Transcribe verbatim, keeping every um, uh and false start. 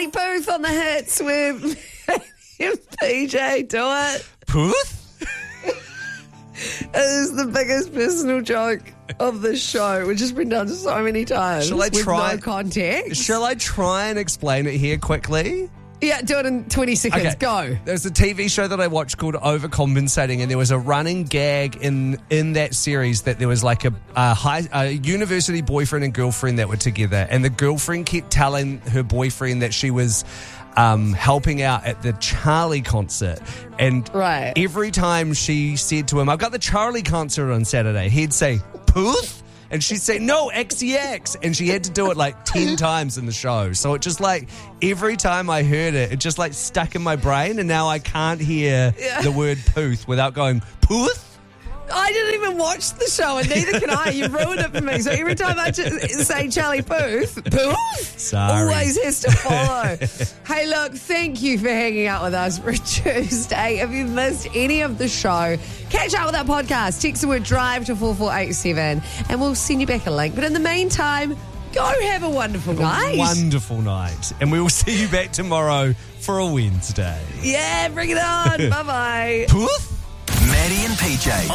Charlie Puth on the hits with P J. Do it. Puth? It is the biggest personal joke of the show, which has been done so many times. Shall I with try? no context. Shall I try and explain it here quickly? Yeah, do it in twenty seconds. Okay. Go. There's a T V show that I watched called Overcompensating, and there was a running gag in in that series that there was like a, a high a university boyfriend and girlfriend that were together, and the girlfriend kept telling her boyfriend that she was um, helping out at the Charlie concert, and Right. every time she said to him, "I've got the Charlie concert on Saturday," he'd say, "Puth?" And she'd say, "No, X E X." And she had to do it like ten times in the show. So it just like, every time I heard it, it just like stuck in my brain. And now I can't hear Yeah. the word Puth without going, Puth? I didn't even watch the show, and neither can I. You ruined it for me. So every time I ch- say Charlie Puth, Puth Sorry. always has to follow. Hey, look, thank you for hanging out with us for a Tuesday. If you've missed any of the show, catch up with our podcast. Text the word DRIVE to four four eight seven, and we'll send you back a link. But in the meantime, go have a wonderful night. Wonderful night. And we will see you back tomorrow for a Wednesday. Yeah, bring it on. Bye-bye. Puth? Maddie and P J.